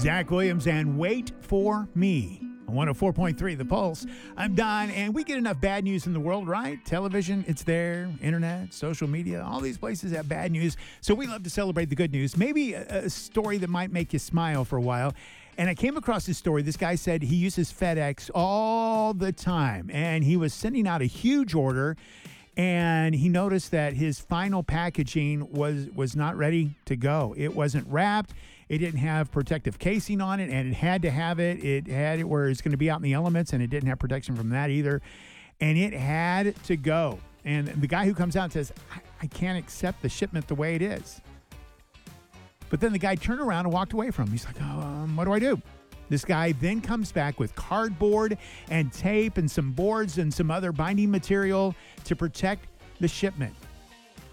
Zach Williams and Wait for Me on 104.3 The Pulse. I'm Don, and we get enough bad news in the world, right? Television, it's there, internet, social media, all these places have bad news. So we love to celebrate the good news. Maybe a story that might make you smile for a while. And I came across this story. This guy said he uses FedEx all the time, and he was sending out a huge order, and he noticed that his final packaging was not ready to go. It wasn't wrapped. It didn't have protective casing on it, and it had to have it. It had it where it's going to be out in the elements, and it didn't have protection from that either. And it had to go. And the guy who comes out and says, I can't accept the shipment the way it is. But then the guy turned around and walked away from him. He's like, what do I do? This guy then comes back with cardboard and tape and some boards and some other binding material to protect the shipment.